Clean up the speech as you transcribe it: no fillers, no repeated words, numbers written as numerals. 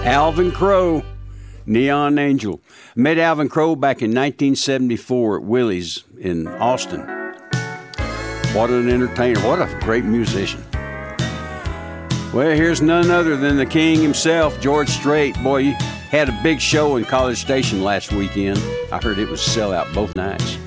Alvin Crow, Neon Angel. Met Alvin Crow back in 1974 at Willie's in Austin. What an entertainer. What a great musician. Well, here's none other than the king himself, George Strait. Boy, he had a big show in College Station last weekend. I heard it was sellout both nights.